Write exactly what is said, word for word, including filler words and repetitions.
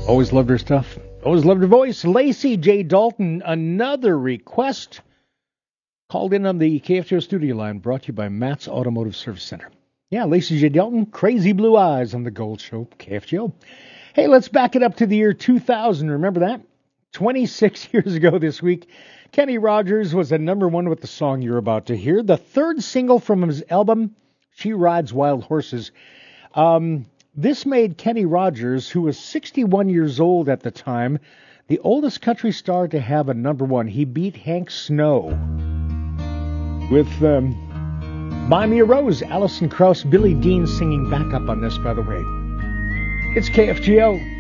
Always loved her stuff. Always loved her voice. Lacey J. Dalton, another request. Called in on the K F G O studio line, brought to you by Matt's Automotive Service Center. Yeah, Lacey J. Dalton, Crazy Blue Eyes on the Gold Show, K F G O. Hey, let's back it up to the year two thousand. Remember that? twenty-six years ago this week, Kenny Rogers was at number one with the song you're about to hear. The third single from his album, She Rides Wild Horses. Um, this made Kenny Rogers, who was sixty-one years old at the time, the oldest country star to have a number one. He beat Hank Snow with um, Buy Me a Rose. Alison Krauss, Billy Dean singing backup on this, by the way. It's K F G O.